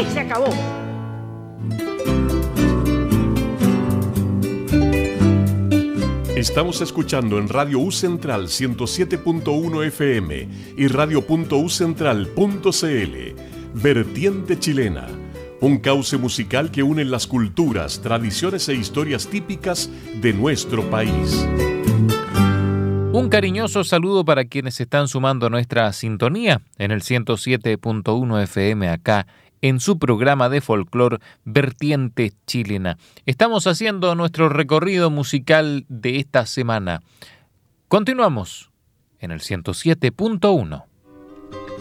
Sí, se acabó. Estamos escuchando en Radio U Central 107.1 FM y radio.ucentral.cl Vertiente Chilena, un cauce musical que une las culturas, tradiciones e historias típicas de nuestro país. Un cariñoso saludo para quienes se están sumando a nuestra sintonía en el 107.1 FM acá en su programa de folclore Vertiente Chilena. Estamos haciendo nuestro recorrido musical de esta semana. Continuamos en el 107.1.